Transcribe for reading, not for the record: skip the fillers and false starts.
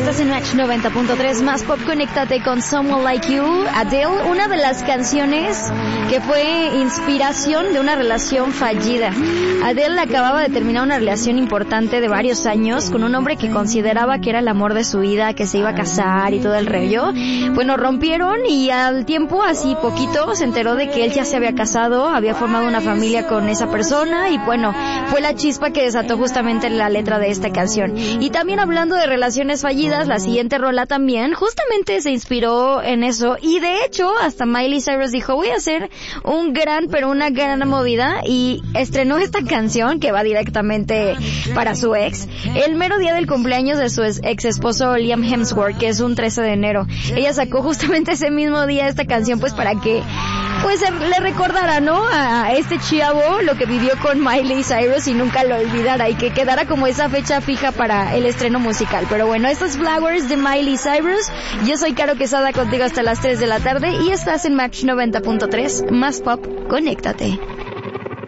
Estás en Match 90.3, más pop, conéctate con Someone Like You. Adele, una de las canciones que fue inspiración de una relación fallida. Adele acababa de terminar una relación importante de varios años con un hombre que consideraba que era el amor de su vida, que se iba a casar y todo el rollo. Bueno, rompieron y al tiempo, así poquito, se enteró de que él ya se había casado, había formado una familia con esa persona y bueno, fue la chispa que desató justamente la letra de esta canción. Y también hablando de relaciones fallidas, la siguiente rola también justamente se inspiró en eso y de hecho hasta Miley Cyrus dijo, voy a hacer una gran movida, y estrenó esta canción que va directamente para su ex el mero día del cumpleaños de su ex esposo Liam Hemsworth, que es un 13 de enero. Ella sacó justamente ese mismo día esta canción pues para que pues le recordara, ¿no?, a este chavo lo que vivió con Miley Cyrus y nunca lo olvidara y que quedara como esa fecha fija para el estreno musical. Pero bueno, estas Flowers de Miley Cyrus. Yo soy Caro Quesada contigo hasta las 3 de la tarde y estás en Match 90.3, más pop, conéctate.